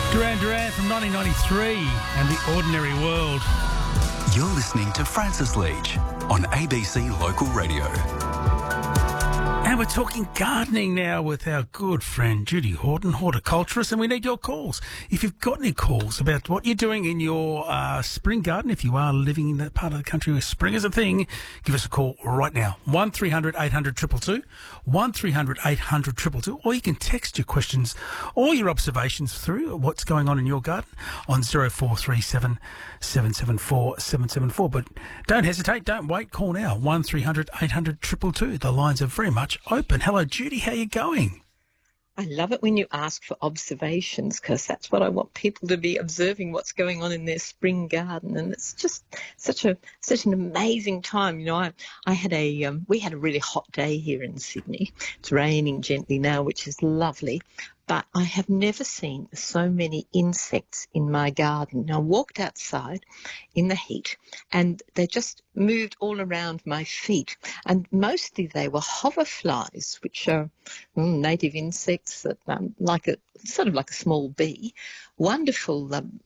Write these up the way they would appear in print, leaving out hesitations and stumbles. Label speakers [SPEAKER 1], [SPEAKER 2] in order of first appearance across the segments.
[SPEAKER 1] Duran Duran from 1993 and The Ordinary World.
[SPEAKER 2] You're listening to Francis Leach on ABC Local Radio.
[SPEAKER 1] And we're talking gardening now with our good friend Judy Horton, horticulturist, and we need your calls. If you've got any calls about what you're doing in your spring garden, if you are living in that part of the country where spring is a thing, give us a call right now. 1300 800 222, 1300 800 222, or you can text your questions or your observations through what's going on in your garden on 0437 774 774. But don't hesitate, don't wait, call now, 1300 800 222. The lines are very much open. Hello, Judy. How are you going?
[SPEAKER 3] I love it when you ask for observations, because that's what I want people to be observing, what's going on in their spring garden. And it's just such an amazing time. You know, we had a really hot day here in Sydney. It's raining gently now, which is lovely. But I have never seen so many insects in my garden. I walked outside in the heat and they just moved all around my feet. And mostly they were hoverflies, which are native insects that sort of like a small bee. Wonderful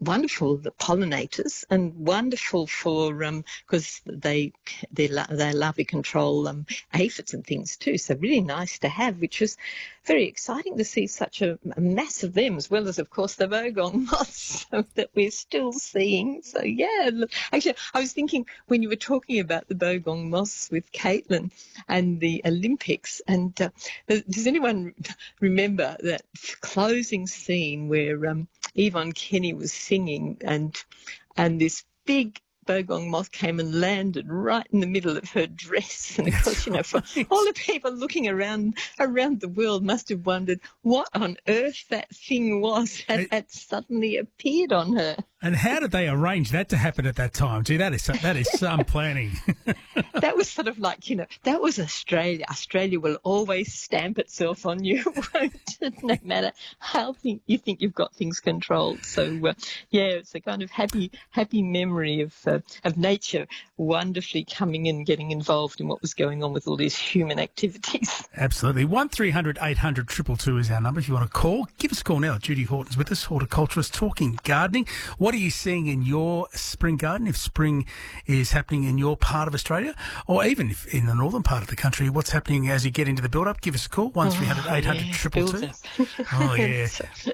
[SPEAKER 3] pollinators, and wonderful for because they larvae control aphids and things too. So really nice to have, which was very exciting to see such a mass of them, as well as of course the bogong moths that we're still seeing. So yeah, actually I was thinking when you were talking about the bogong moths with Caitlin and the Olympics, and does anyone remember that closing scene where Yvonne Kenny was singing and this big bogong moth came and landed right in the middle of her dress? And of course, you know, for all the people looking around the world must have wondered what on earth that thing was that had suddenly appeared on her.
[SPEAKER 1] And how did they arrange that to happen at that time? Gee, that is some planning.
[SPEAKER 3] That was sort of like, you know, that was Australia. Australia will always stamp itself on you, won't it? No matter how you think you've got things controlled. So, yeah, it's a kind of happy memory of nature wonderfully coming in, getting involved in what was going on with all these human activities.
[SPEAKER 1] Absolutely. 1300 800 222 is our number. If you want to call, give us a call now. Judy Horton's with us, horticulturist, talking gardening. What are you seeing in your spring garden, if spring is happening in your part of Australia, or even if in the northern part of the country, what's happening as you get into the build-up? Give us a call, 1300 800 222. Oh, yeah.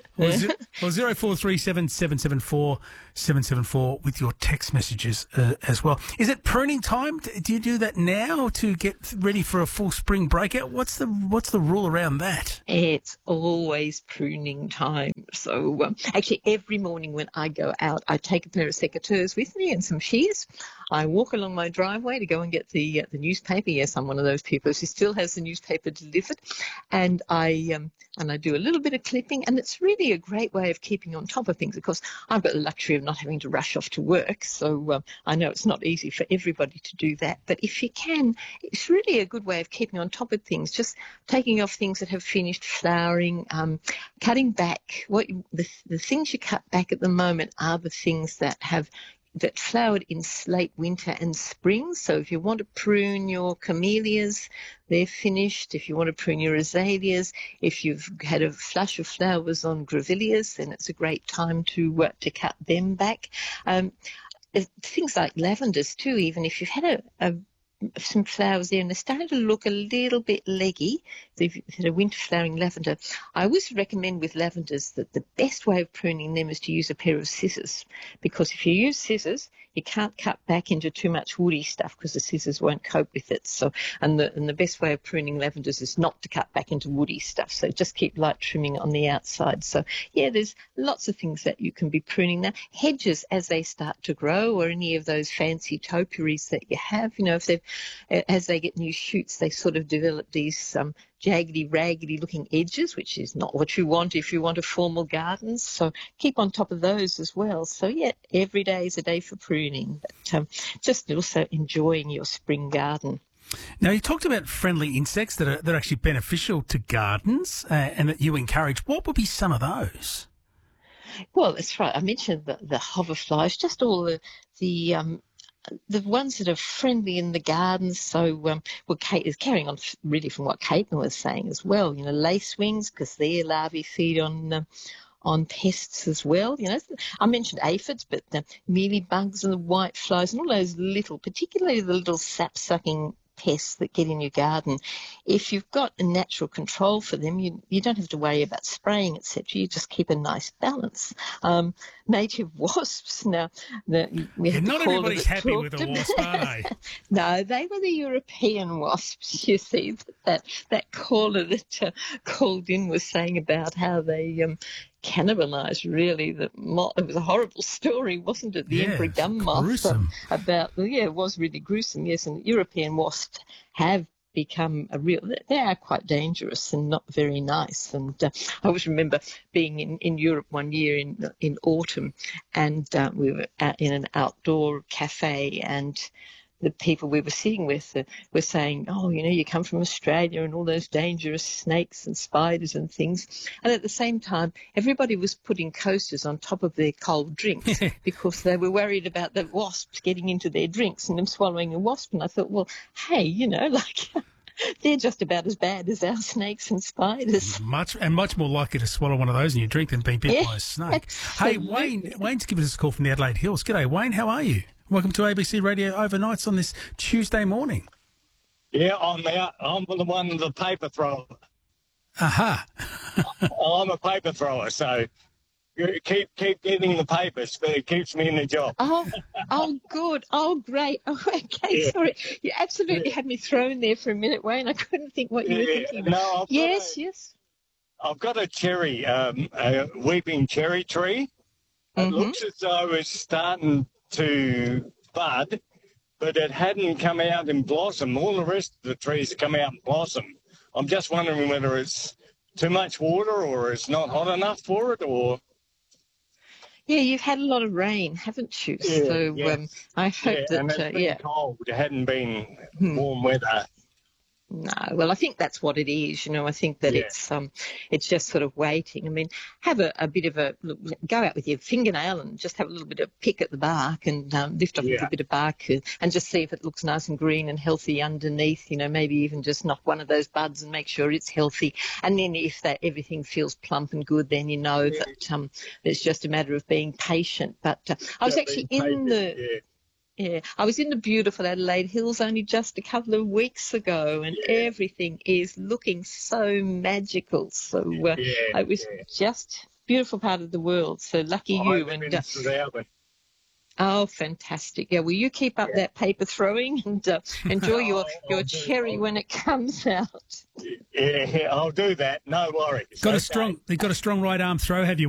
[SPEAKER 1] Well, 0437 774 774 with your text messages as well. Is it pruning time? Do you do that now to get ready for a full spring breakout? What's the rule around that?
[SPEAKER 3] It's always pruning time. So actually every morning when I go out, I take a pair of secateurs with me and some shears. I walk along my driveway to go and get the newspaper. Yes, I'm one of those people who still has the newspaper delivered, and I do a little bit of clipping, and it's really a great way of keeping on top of things. Of course, I've got the luxury of not having to rush off to work, so I know it's not easy for everybody to do that. But if you can, it's really a good way of keeping on top of things. Just taking off things that have finished flowering, cutting back. The things you cut back at the moment are the things that flowered in late winter and spring. So if you want to prune your camellias, they're finished. If you want to prune your azaleas, if you've had a flush of flowers on grevilleas, then it's a great time to cut them back. Things like lavenders too, even if you've had some flowers there and they're starting to look a little bit leggy, so if you've had a winter flowering lavender, I always recommend with lavenders that the best way of pruning them is to use a pair of scissors, because if you use scissors, you can't cut back into too much woody stuff because the scissors won't cope with it. So, and the best way of pruning lavenders is not to cut back into woody stuff. So just keep light trimming on the outside. So yeah, there's lots of things that you can be pruning now. Hedges as they start to grow, or any of those fancy topiaries that you have, you know, as they get new shoots, they sort of develop these jaggedy, raggedy looking edges, which is not what you want if you want a formal garden. So keep on top of those as well. So yeah, every day is a day for pruning, but just also enjoying your spring garden.
[SPEAKER 1] Now, you talked about friendly insects that are actually beneficial to gardens and that you encourage. What would be some of those?
[SPEAKER 3] Well, that's right. I mentioned the hoverflies, just all the ones that are friendly in the garden. So, Kate is carrying on really from what Caitlin was saying as well. You know, lacewings, because their larvae feed on on pests as well. You know, I mentioned aphids, but the mealybugs and the white flies and all those little, particularly the little sap-sucking pests that get in your garden. If you've got a natural control for them, you don't have to worry about spraying, etc. You just keep a nice balance. Native wasps, now, we had
[SPEAKER 1] not everybody's happy with a wasp, are they?
[SPEAKER 3] No, they were the European wasps, you see. That caller that called in was saying about how they cannibalised, really. It was a horrible story, wasn't it? The emperor gum moth.
[SPEAKER 1] Gruesome.
[SPEAKER 3] It was really gruesome, yes. And European wasps have become they are quite dangerous and not very nice. And I always remember being in Europe one year in autumn, and we were in an outdoor cafe, and the people we were sitting with were saying, oh, you know, you come from Australia and all those dangerous snakes and spiders and things. And at the same time, everybody was putting coasters on top of their cold drinks because they were worried about the wasps getting into their drinks and them swallowing a wasp. And I thought, well, hey, you know, like they're just about as bad as our snakes and spiders.
[SPEAKER 1] Much more likely to swallow one of those in your drink than being bit by a snake.
[SPEAKER 3] Absolutely.
[SPEAKER 1] Hey, Wayne's giving us a call from the Adelaide Hills. G'day, Wayne. How are you? Welcome to ABC Radio Overnights on this Tuesday morning.
[SPEAKER 4] Yeah, I'm out. I'm the one, the paper thrower.
[SPEAKER 1] Aha.
[SPEAKER 4] I'm a paper thrower, so you keep getting the papers, but it keeps me in the job.
[SPEAKER 3] Oh, good. Oh, great. Oh, okay,
[SPEAKER 4] Yeah.
[SPEAKER 3] Sorry. You absolutely had me thrown there for a minute, Wayne. I couldn't think what you were thinking about.
[SPEAKER 4] No,
[SPEAKER 3] Yes.
[SPEAKER 4] I've got a cherry, a weeping cherry tree. It looks as though it's starting to bud, but it hadn't come out in blossom. All the rest of the trees come out in blossom. I'm just wondering whether it's too much water or it's not hot enough for it, or...
[SPEAKER 3] Yeah, you've had a lot of rain, haven't you?
[SPEAKER 4] Yeah,
[SPEAKER 3] so
[SPEAKER 4] yes.
[SPEAKER 3] I hope
[SPEAKER 4] and it's been cold. It hadn't been warm weather.
[SPEAKER 3] No, well, I think that's what it is. You know, I think that it's just sort of waiting. I mean, have a bit of go out with your fingernail and just have a little bit of pick at the bark and lift off a little bit of bark and just see if it looks nice and green and healthy underneath. You know, maybe even just knock one of those buds and make sure it's healthy. And then if everything feels plump and good, then you know that it's just a matter of being patient. But I was actually I was in the beautiful Adelaide Hills only just a couple of weeks ago, and everything is looking so magical. So it was just beautiful part of the world. So lucky you. Oh, fantastic. Yeah, well, you keep up that paper throwing and enjoy your cherry when it comes out.
[SPEAKER 4] Yeah, I'll do that. No worries.
[SPEAKER 1] You've got a strong right arm throw, have you?